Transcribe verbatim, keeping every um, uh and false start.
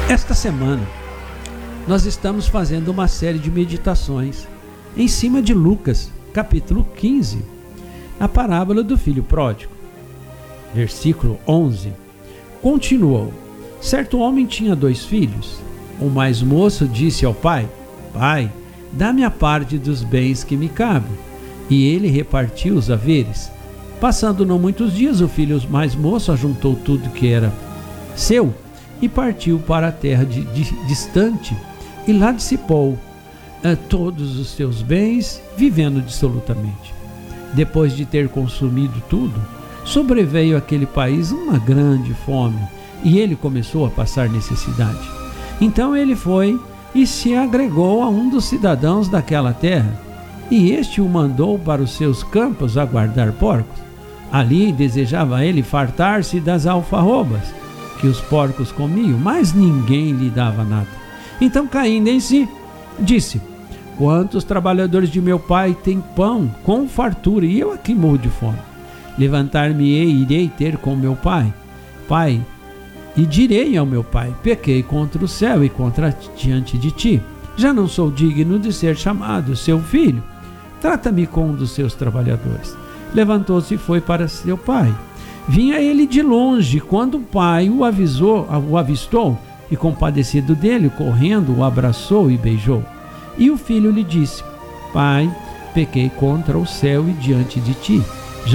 Esta semana nós estamos fazendo uma série de meditações em cima de Lucas, capítulo quinze, a parábola do filho pródigo. Versículo onze. Continuou: certo homem tinha dois filhos. O mais moço disse ao pai: Pai, dá-me a parte dos bens que me cabem. E ele repartiu os haveres. Passando não muitos dias, o filho mais moço ajuntou tudo que era seu e partiu para a terra de, de, distante, e lá dissipou eh, todos os seus bens, vivendo dissolutamente. Depois de ter consumido tudo, sobreveio àquele país uma grande fome, e ele começou a passar necessidade. Então ele foi e se agregou a um dos cidadãos daquela terra, e este o mandou para os seus campos a guardar porcos. Ali desejava ele fartar-se das alfarrobas que os porcos comiam, mas ninguém lhe dava nada. Então, caindo em si, disse: quantos trabalhadores de meu pai têm pão com fartura, e eu aqui morro de fome? Levantar-me-ei e irei ter com meu pai, pai, e direi ao meu pai: pequei contra o céu e contra diante de ti. Já não sou digno de ser chamado seu filho. Trata-me com um dos seus trabalhadores. Levantou-se e foi para seu pai. Vinha ele de longe, quando o pai o avisou, o avistou, e compadecido dele, correndo, o abraçou e beijou. E o filho lhe disse: Pai, pequei contra o céu e diante de ti.